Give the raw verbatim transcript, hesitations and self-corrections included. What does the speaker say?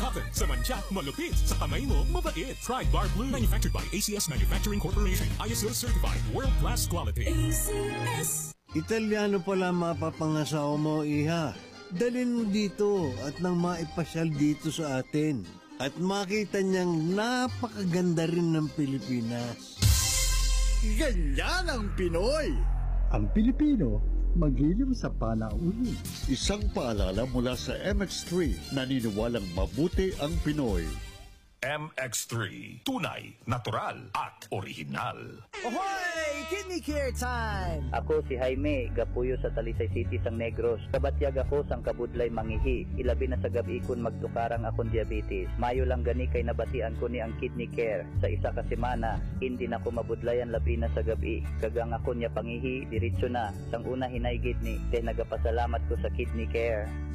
Cotton sa mantsa, malupit. Sa kamay mo, mabait. Try Bar Blue. Manufactured by A C S Manufacturing Corporation. I S O certified. World-class quality. A C S. Italiano pala mapapangasawa mo, iha. Dalhin mo dito at nang maipasyal dito sa atin. At makita niyang napakaganda rin ng Pilipinas. Ganyan ang Pinoy! Ang Pilipino, magiliw sa panauhin. Isang paalala mula sa M X three, naniniwalang mabuti ang Pinoy. M X three, tunay, natural at original. Ahoy! Kidney Care time! Ako si Jaime, gapuyo sa Talisay City sang Negros. Kabatyag ako sang kabudlay mangihi. Ilabi na sa gabi kun magtukarang akong diabetes. Mayo lang gani kay nabatian ko ni ang Kidney Care. Sa isa ka semana, hindi na ko mabudlayan labi na sa gabi. Kagang ako niya pangihi, diretso na. Sang una hinay kidney, kay nagapasalamat ko sa Kidney Care.